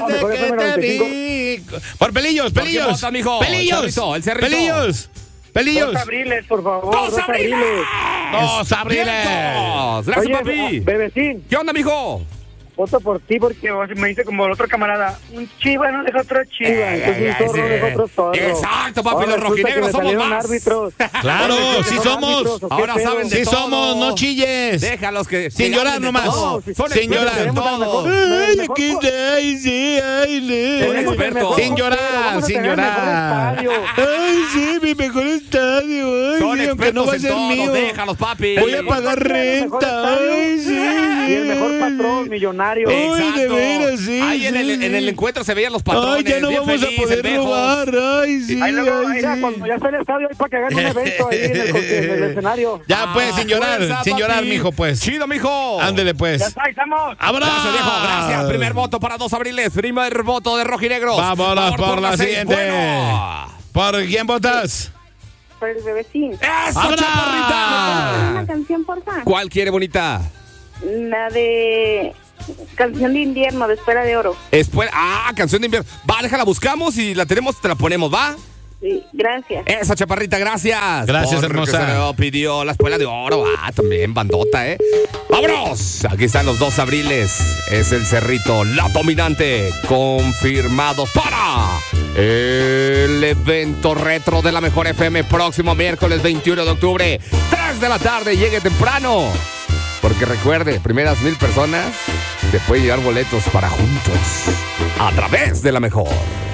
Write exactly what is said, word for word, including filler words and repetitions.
desde mejor que F M te noventa y cinco. vi. Por pelillos, ¿Por quién pelillos. vota, mijo? Pelillos. El cerrito, el cerrito. Pelillos. Pelillos. Dos abriles, por favor. ¡Dos abriles! Dos abriles. ¡Vientos! Gracias, Oye, papi. bebecín, ¿Qué onda, mijo? voto por ti porque me dice como el otro camarada, un chiva no deja otro chiva, entonces un zorro deja otro zorro. Exacto, papi, Ahora los resulta rojinegros que me somos salieron más. árbitros. Claro, Ahora sí son somos. árbitros, ¿o qué Ahora pedo? saben de Sí todo. somos, no chilles. Déjalos que... Sin que llorar hablen de nomás. todo. Sí, Son sin expertos llorar. en todo. Ay, Ay, aquí está, ay, sí, ay, le. Son expertos. Sin llorar, sin llorar. Ay, sí, mi mejor estadio. Ay, Son sí, aunque no expertos va a en ser todo. mío. Déjalos, papi. Voy a pagar renta. Ay, sí. Y el mejor patrón, millonario. Ay, Exacto. de veras, sí, Ahí en, sí, el, sí. en el encuentro se veían los patrones. Ay, ya no bien vamos felices, a poder viejos. robar. Ay, sí, Ahí luego, ay, mira, sí. cuando ya está el estadio, hay para que hagan un evento ahí en el, en el escenario. Ya, pues, sin llorar, fuerza, sin papi. llorar, mijo, pues. Chido, mijo. Ándele, pues. Ya está, ahí estamos. ¡Vámonos! Gracias, viejo. Gracias. Primer voto para dos abriles. Primer voto de rojinegros. Vámonos por la seis. siguiente. Bueno. ¿Por quién votas? Por el bebecín. ¡Eso, ¡Vámonos! chaparrita! Una canción, porfa. ¿Cuál quiere, bonita? La de Canción de Invierno, de Espera de Oro. Después, ah, canción de invierno. Va, déjala, buscamos y la tenemos, te la ponemos, ¿va? Sí, gracias. Esa, chaparrita, gracias. Gracias, Porque hermosa. se lo pidió la espuela de oro. Ah, también, bandota, ¿eh? ¡Vámonos! Aquí están los dos abriles. Es el Cerrito, la dominante. Confirmados para el evento retro de la Mejor F M. Próximo miércoles veintiuno de octubre, tres de la tarde. Llegue temprano. Porque recuerde, primeras mil personas te pueden llevar boletos para juntos. A través de la Mejor.